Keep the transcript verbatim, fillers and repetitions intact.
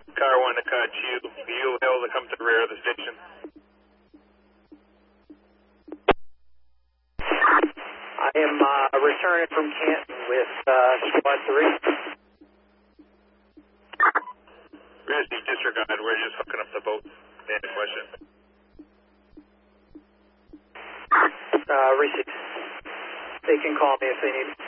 Car one to cut you. You able to come to the rear of the station? I am uh, returning from Canton with uh, Squad three. Really, disregard. We're just hooking up the boat. Any question? Uh, Receipt. They can call me if they need.